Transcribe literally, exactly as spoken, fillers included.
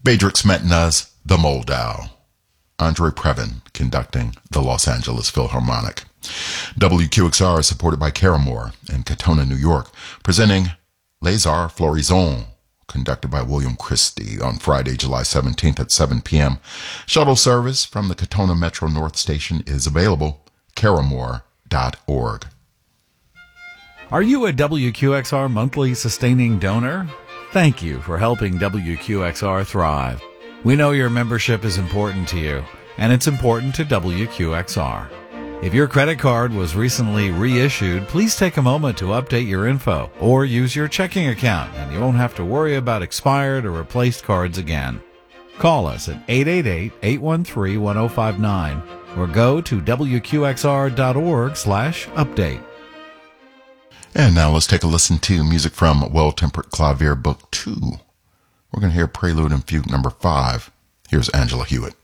Bedřich Smetana's The Moldau. Andre Previn conducting the Los Angeles Philharmonic. W Q X R is supported by Caramore in Katona, New York, presenting Les Arts Florisons, conducted by William Christie on Friday, July seventeenth at seven p.m. Shuttle service from the Katona Metro North Station is available. caramore dot org. Are you a W Q X R monthly sustaining donor? Thank you for helping W Q X R thrive. We know your membership is important to you, and it's important to W Q X R. If your credit card was recently reissued, please take a moment to update your info or use your checking account, and you won't have to worry about expired or replaced cards again. Call us at eight eight eight, eight one three, one zero five nine or go to W Q X R dot org slash update. And now let's take a listen to music from Well-Tempered Clavier Book two. We're going to hear Prelude and Fugue number five. Here's Angela Hewitt.